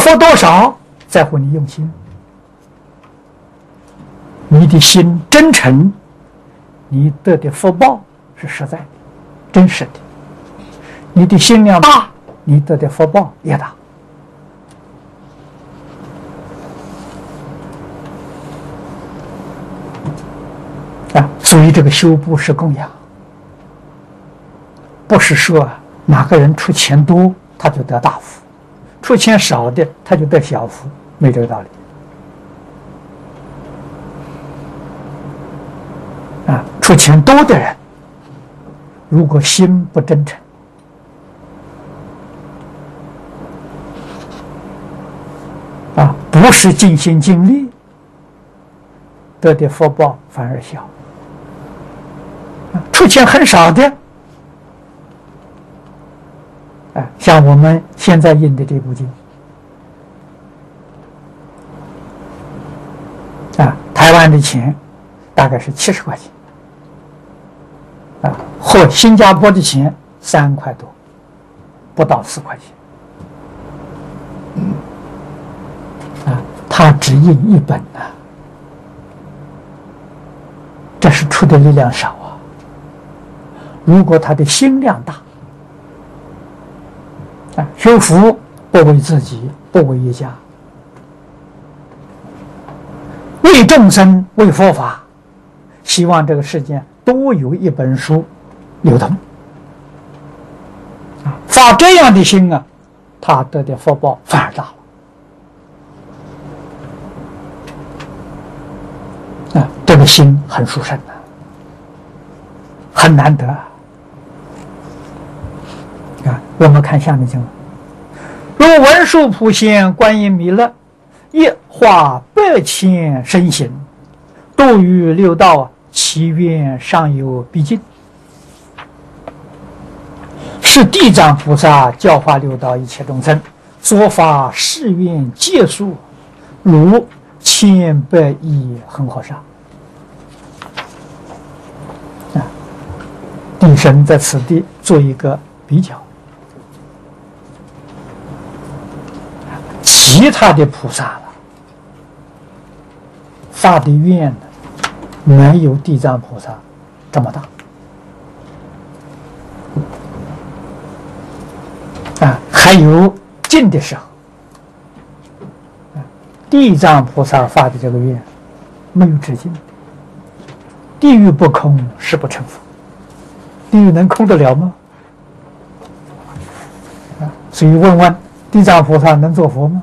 佛多少，在乎你用心。你的心真诚，你得的福报是实在的、真实的；你的心量大，你得的福报也大。所以这个修布施供养，不是说哪个人出钱多他就得大福，出钱少的他就得小福，没这个道理。出钱多的人，如果心不真诚，不是尽心尽力，得的福报反而小。出钱很少的，像我们现在印的这部经，台湾的钱大概是70块钱，或新加坡的钱3块多，不到4块钱，他只印1本呐，这是出的力量少啊。如果他的心量大，修福不为自己，不为一家，为众生，为佛法，希望这个世界多有一本书流通，发这样的心啊，他得的福报反而大了。这个心很殊胜的，很难得。我们看下面经文：如文殊普贤观音弥勒，一化100千身形，度于六道，其愿尚有毕竟。是地藏菩萨教化六道一切众生，所发誓愿皆数，如千百亿恒河沙。地神在此地做一个比较。其他的菩萨了，发的愿呢，没有地藏菩萨这么大。还有尽的时候，地藏菩萨发的这个愿没有止境。地狱不空，誓不成佛。地狱能空得了吗？所以问问地藏菩萨能做佛吗？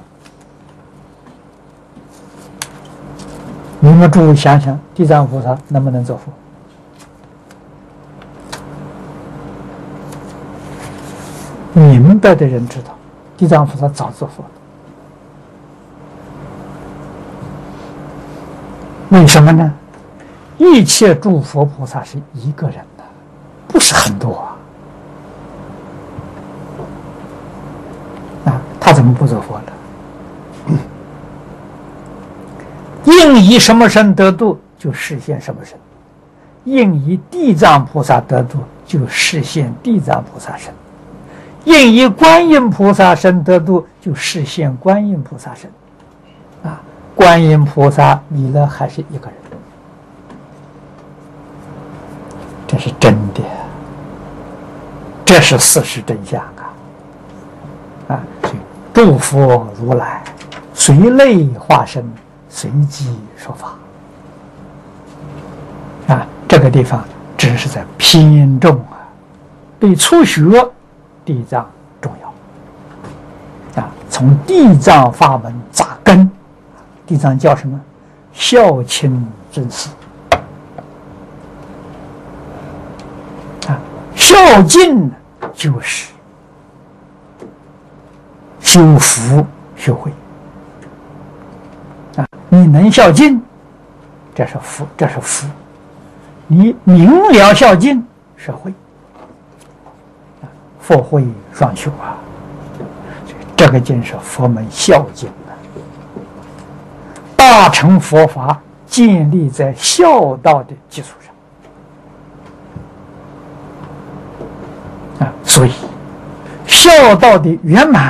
你们诸位想想，地藏菩萨能不能做佛？明白的人知道，地藏菩萨早做佛了。为什么呢？一切诸佛菩萨是一个人的，不是很多他怎么不做佛了？应以什么身得度，就实现什么身；应以地藏菩萨得度，就实现地藏菩萨身；应以观音菩萨身得度，就实现观音菩萨身。观音菩萨弥勒还是一个人，这是真的，这是事实真相所以诸佛如来随类化身，随机说法。这个地方只是在偏重对初学地藏重要从地藏法门扎根。地藏叫什么？孝亲尊师孝敬就是修福修慧你能孝敬，这是福，这是福；你明了孝敬是慧，佛慧双修这个经是佛门孝经大乘佛法建立在孝道的基础上所以孝道的圆满